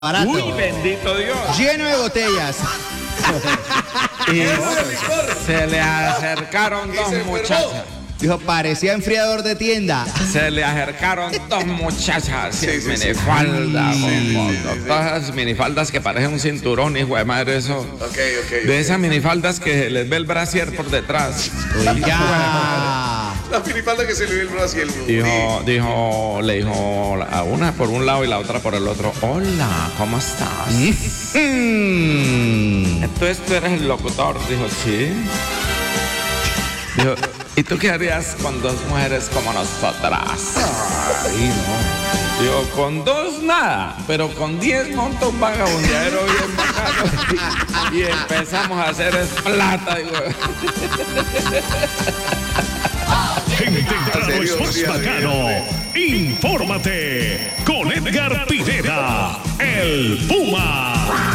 Barato. Uy, bendito Dios. Lleno de botellas. Y se le acercaron dos muchachas. Dijo, parecía enfriador de tienda. Se le acercaron dos muchachas Sí, en sí, minifalda. sí. Todas esas minifaldas que parecen un cinturón, hijo de madre, eso. Ok. De esas minifaldas que les ve el brasier por detrás. Ya. La minifalda que se le ve el brazo y el Le dijo a una por un lado y la otra por el otro. Hola, ¿cómo estás? Entonces tú eres el locutor. Dijo, sí. Dijo, ¿y tú qué harías con dos mujeres como nosotras? Ay, no. Digo, con dos nada, pero con 10 monto un vagabundeadero bien bacano. Y empezamos a hacer plata. Digo. Gente es más bacano. Infórmate con Edgar Pineda, el Puma.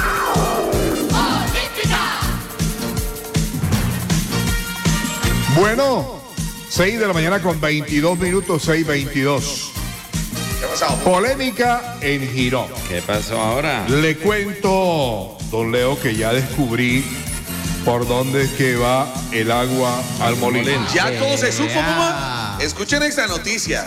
Bueno, 6 de la mañana con 22 minutos, 6:22. ¿Qué ha pasado? Polémica en Girón. ¿Qué pasó ahora? Le cuento, don Leo, que ya descubrí por dónde es que va el agua al molino. Ya todo se supo, Puma. Escuchen esta noticia.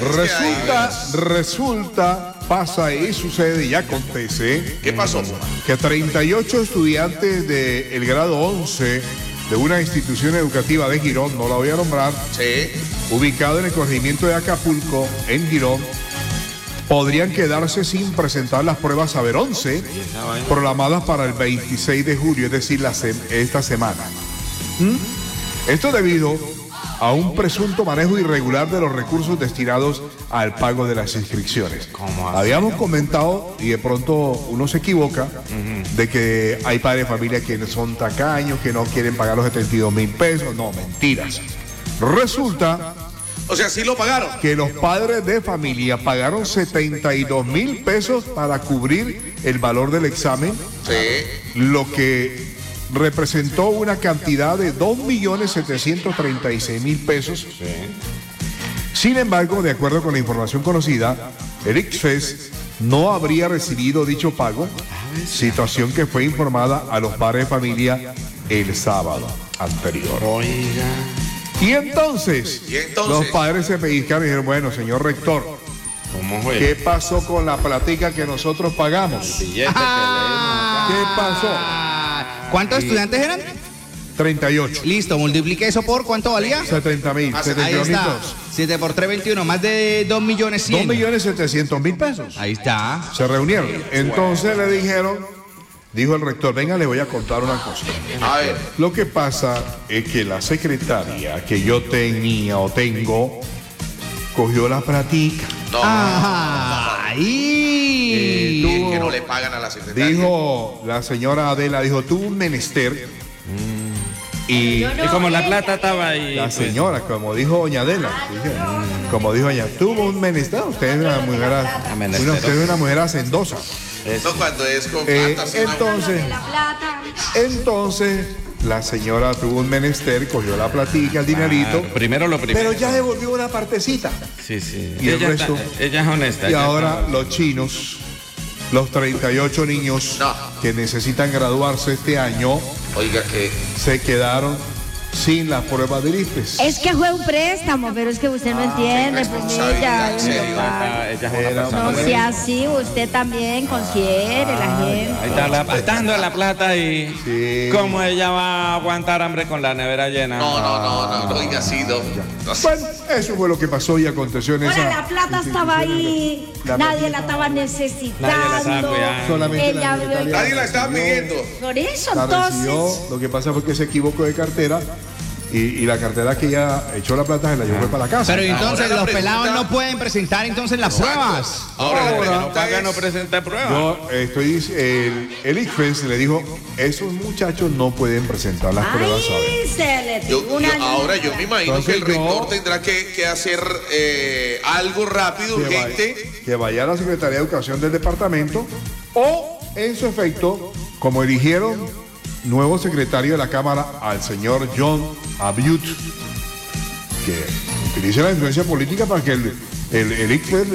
Resulta, pasa y sucede y acontece. ¿Qué pasó, Puma? Que 38 estudiantes del grado 11 de una institución educativa de Girón, no la voy a nombrar, Sí. ubicado en el corregimiento de Acapulco, en Girón, podrían quedarse sin presentar las pruebas Saber 11 programadas para el 26 de julio, es decir, esta semana. Esto debido a un presunto manejo irregular de los recursos destinados al pago de las inscripciones. ¿Cómo así? Habíamos comentado, y de pronto uno se equivoca, de que hay padres de familia que son tacaños, que no quieren pagar los 72,000 pesos. No, mentiras. Resulta O sea, sí lo pagaron. que los padres de familia pagaron 72,000 pesos para cubrir el valor del examen, Sí. lo que representó una cantidad de 2,736,000 pesos. Sin embargo, de acuerdo con la información conocida, el ICFES no habría recibido dicho pago, situación que fue informada a los padres de familia el sábado anterior. Oiga. Y entonces, ¿Y entonces? los padres se pellizcaron y dijeron, bueno, señor rector, ¿Cómo fue? ¿qué pasó con la platica que nosotros pagamos? Billete que leímos. ¿Qué pasó? ¿Cuántos estudiantes eran? 38. Listo, multiplique eso por ¿cuánto valía? 70,000. Ahí 72,000 está. pesos. 7 por 3, 21, más de 2,100,000. 2,700,000 pesos. Ahí está. Se reunieron. Entonces le dijeron, dijo el rector, venga, le voy a contar una cosa. A ver. Lo que pasa es que la secretaria que yo tenía o tengo, cogió la platica. No. Ahí. Y que no le pagan a la secretaria. Dijo la señora Adela, dijo, tuvo un menester. Y Y como la plata estaba ahí. la pues, señora, como dijo doña Adela, dije, como dijo doña, tuvo un menester. Usted es una mujer, usted es una mujer hacendosa. No, cuando es con plata. sí, no. Entonces, la señora tuvo un menester, cogió la platica, el dinerito, Primero lo primero. pero ya devolvió una partecita. Sí, sí. Y el ella, resto. ella es honesta. Y ella ahora está- los chinos, los 38 niños No. que necesitan graduarse este año, Oiga, que. se quedaron sin la prueba de ICFES. Es que fue un préstamo, pero es que usted no entiende, pues responsabilidad, ella, sí, Ella es una Era persona. no sea así, usted también considere la gente. Ahí está gastando la plata y Sí. cómo ella va a aguantar hambre con la nevera llena. No, oiga, sí, no. Bueno, eso fue lo que pasó y aconteció en Ahora esa. la plata estaba ahí, La nadie la estaba Nadie la estaba necesitando. cuidando. Solamente Ella la vio- secretaria Nadie la estaba pidiendo. Por eso, la recibió. entonces, Lo que pasa fue que se equivocó de cartera y la cartera que ella echó la plata se la llevó para la casa. Pero entonces Ahora la los pregunta- pelados no pueden presentar entonces las pruebas. Ahora la Que no pregunta paga, no es. presenta prueba. Yo el ICFES le dijo, esos muchachos no pueden presentar las pruebas, ¿sabes? ahí se le tiró una Ahora yo me imagino Entonces que el rector yo- tendrá que hacer algo rápido, urgente. Que vaya a la Secretaría de Educación del departamento o, en su efecto, como eligieron nuevo secretario de la Cámara al señor John Abiut, que utilice la influencia política para que el ICFES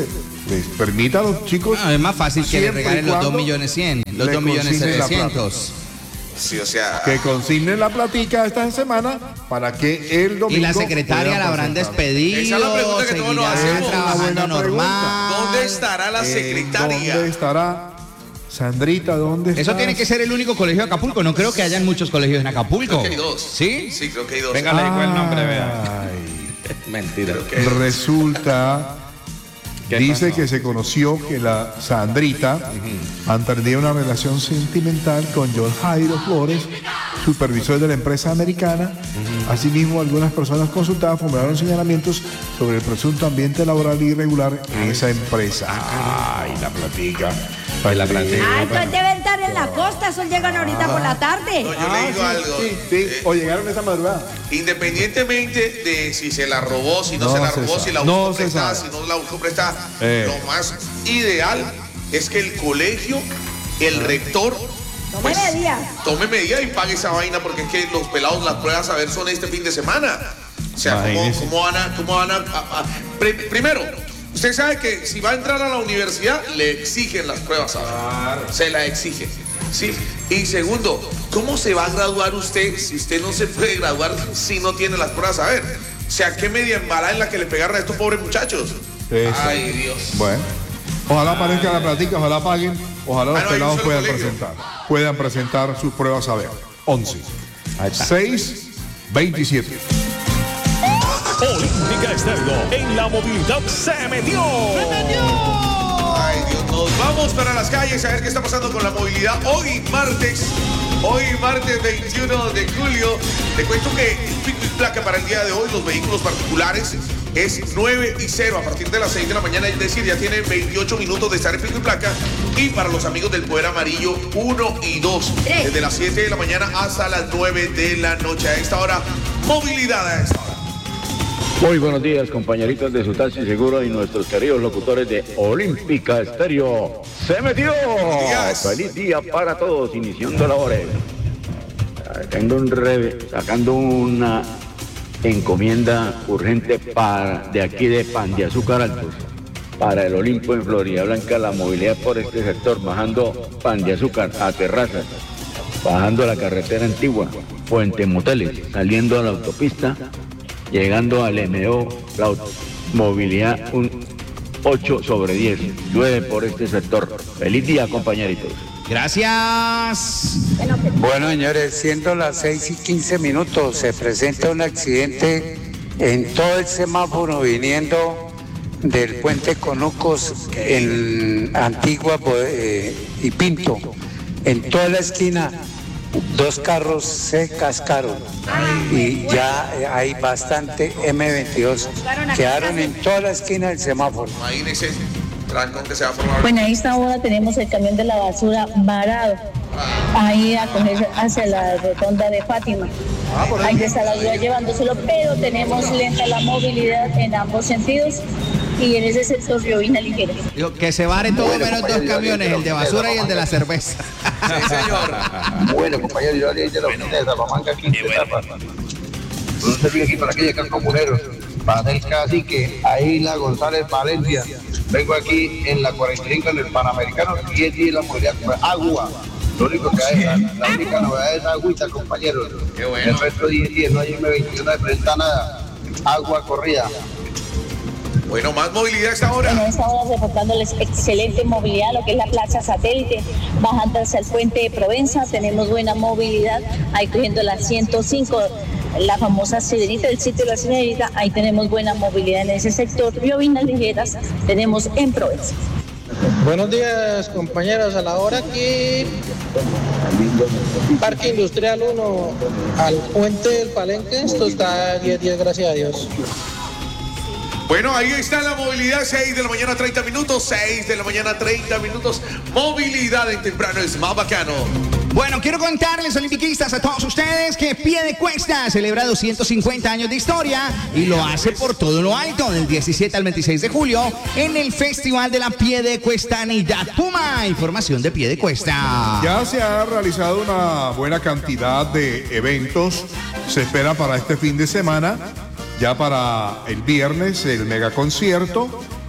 les permita a los chicos. No, es más fácil que le siempre y regalen los cuando 2.100.000, los le consignen la 2.700.000. Sí, o sea, Que consignen la platica esta semana para que el domingo. Y la secretaria puedan la habrán presentar. despedido, Esa es la pregunta que todos nos seguirá hacemos. trabajando Una buena normal. ¿dónde estará la secretaria? ¿Dónde estará Sandrita? ¿Dónde está? Eso tiene que ser el único colegio de Acapulco. No creo que hayan muchos colegios en Acapulco. Creo que hay dos. ¿Sí? Sí, creo que hay dos. Venga, le digo el nombre, vea. Ay, Mentira. Creo que hay dos. resulta, ¿Qué dice pasó? que se conoció que la Sandrita mantenía una relación sentimental con John Jairo Flores, supervisor de la empresa americana. Asimismo, algunas personas consultadas formularon señalamientos sobre el presunto ambiente laboral irregular en esa empresa. Ay, la platica. La platica. Ah, entonces deben estar en la costa, eso llegan ahorita por la tarde. No, yo le digo algo. Sí, o llegaron esta madrugada. Independientemente de si se la robó, si no, No se la se robó, sabe. si la No buscó se prestada, sabe. si no la buscó prestada, Eh. lo más ideal es que el colegio, el rector, Tome medidas. tome medidas y pague esa vaina, porque es que los pelados, las pruebas a ver son este fin de semana. O sea, Imagínese. ¿cómo van a primero, usted sabe que si va a entrar a la universidad, le exigen las pruebas a ver. Se la exigen. Sí. Y segundo, ¿cómo se va a graduar usted si usted no se puede graduar si no tiene las pruebas a ver? O sea, ¿qué media embalada en la que le pegaron a estos pobres muchachos? Eso. Ay, Dios. Bueno, ojalá aparezca la platica, ojalá paguen, ojalá los no, hay un pelados solo puedan colegio. puedan presentar sus pruebas a ver. 11, Ahí está. 6, 27. Olímpica Estéreo en la movilidad se metió. Ay, Dios, nos vamos para las calles a ver qué está pasando con la movilidad. Hoy martes 21 de julio, te cuento que el pico y placa para el día de hoy, los vehículos particulares, es 9 y 0 a partir de las 6 de la mañana, es decir, ya tienen 28 minutos de estar en pico y placa. Y para los amigos del Poder Amarillo, 1 y 2, desde las 7 de la mañana hasta las 9 de la noche. A esta hora, movilidad a esta hora. Muy buenos días, compañeritos de su taxi seguro y nuestros queridos locutores de Olímpica Estéreo. ¡Se metió! Días. ¡Feliz día para todos! Iniciando labores. Sacando una encomienda urgente de aquí de Pan de Azúcar Altos para el Olimpo en Florida Blanca. La movilidad por este sector, bajando Pan de Azúcar a Terrazas, bajando la carretera antigua, Puente Moteles, saliendo a la autopista, llegando al MO, la movilidad un 8/10. Llueve por este sector. Feliz día, compañeritos. Gracias. Bueno, señores, siendo las 6:15, se presenta un accidente en todo el semáforo viniendo del puente Conucos en Antigua y Pinto. En toda la esquina, 2 carros se cascaron y ya hay bastante M22. Quedaron en toda la esquina del semáforo. Imagínense, trancón que se va a formar. Bueno, a esta hora tenemos el camión de la basura varado, ahí a coger hacia la rotonda de Fátima. Hay que estar ayuda llevándoselo, pero tenemos lenta la movilidad en ambos sentidos y en ese sector llovina ligera. Digo, que se vare todo menos 2 camiones, el de basura y el de la cerveza. Sí, señor. Bueno, compañero, yo le de la oficina de Salamanca aquí. No se vive aquí para la calle Cancomuneros, para hacer casi que ahí la González Valencia. Vengo aquí en la 45 en el Panamericano y es día de la movilidad con agua. Lo único que hay, la única novedad es agüita, compañeros. Qué bueno. El resto 10, no hay M21, no presenta nada. Agua corrida. Bueno, más movilidad a esta hora. Bueno, a esta hora reportándoles excelente movilidad, lo que es la plaza Satélite, bajando hacia el puente de Provenza, tenemos buena movilidad, ahí cogiendo la 105, la famosa Sirenita, el sitio de la Sirenita, ahí tenemos buena movilidad en ese sector, llovinas ligeras tenemos en Provenza. Buenos días, compañeros. A la hora aquí, Parque Industrial 1 al Puente del Palenque, esto está 10, gracias a Dios. Bueno, ahí está la movilidad, 6 de la mañana 30 minutos, 6 de la mañana 30 minutos. Movilidad en temprano es más bacano. Bueno, quiero contarles, olimpiquistas, a todos ustedes que Piedecuesta celebra 250 años de historia y lo hace por todo lo alto, del 17 al 26 de julio, en el Festival de la Piedecuestanidad Puma. Información de Piedecuesta. Ya se ha realizado una buena cantidad de eventos. Se espera para este fin de semana, ya para el viernes, el megaconcierto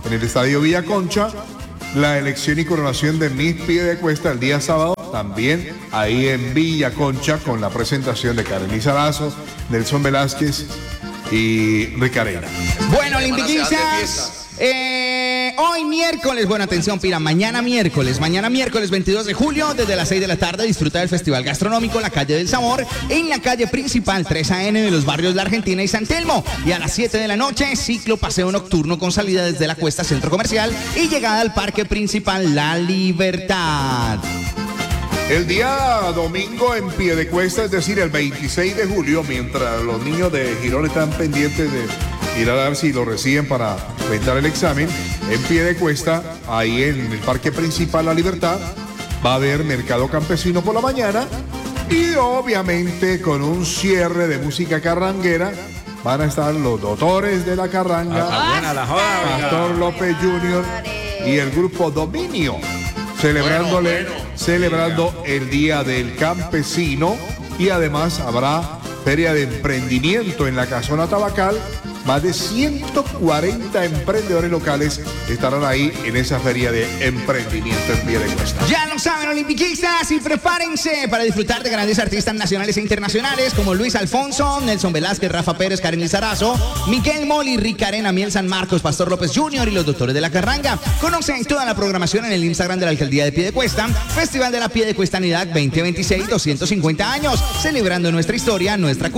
en el Estadio Villa Concha. La elección y coronación de Miss Piedecuesta el día sábado, también ahí en Villa Concha, con la presentación de Karen Lizarazo, Nelson Velázquez y Ricarena. Bueno, limpiquistas, hoy miércoles, bueno, atención, Pira, mañana miércoles 22 de julio, desde las 6 de la tarde, disfruta del Festival Gastronómico La Calle del Sabor, en la calle principal 3AN de los barrios La Argentina y San Telmo. Y a las 7 de la noche, ciclo paseo nocturno con salida desde la Cuesta Centro Comercial y llegada al parque principal La Libertad. El día domingo en Piedecuesta, es decir, el 26 de julio, mientras los niños de Girón están pendientes de ir a ver si lo reciben para rentar el examen, en Piedecuesta, ahí en el parque principal La Libertad, va a haber mercado campesino por la mañana y obviamente con un cierre de música carranguera van a estar los Doctores de la Carranga, Pastor López Jr. y el grupo Dominio, celebrando el Día del Campesino, y además habrá feria de emprendimiento en la Casona Tabacal. Más de 140 emprendedores locales estarán ahí en esa feria de emprendimiento en Piedecuesta. Ya lo saben, olimpiquistas, y prepárense para disfrutar de grandes artistas nacionales e internacionales como Luis Alfonso, Nelson Velázquez, Rafa Pérez, Karen Lizarazo, Miguel Moli, Ricarena, Miel San Marcos, Pastor López Jr. y los Doctores de la Carranga. Conocen toda la programación en el Instagram de la Alcaldía de Piedecuesta, Festival de la Piedecuestanidad 2026, 250 años, celebrando nuestra historia, nuestra cultura